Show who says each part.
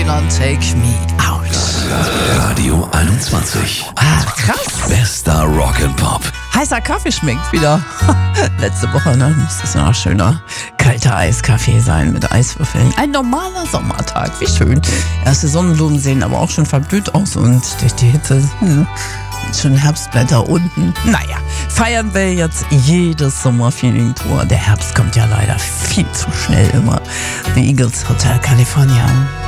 Speaker 1: Gonna Take Me Out.
Speaker 2: Radio 21.
Speaker 1: Krass.
Speaker 2: Bester Rock and Pop.
Speaker 1: Heißer Kaffee schmeckt wieder. Letzte Woche, ne? Müsste es noch schöner kalter Eiskaffee sein mit Eiswürfeln. Ein normaler Sommertag, wie schön. Erste Sonnenblumen sehen aber auch schon verblüht aus und durch die Hitze schon Herbstblätter unten. Naja, feiern wir jetzt jedes Sommerfeeling pur. Der Herbst kommt ja leider viel zu schnell immer. The Eagles, Hotel California.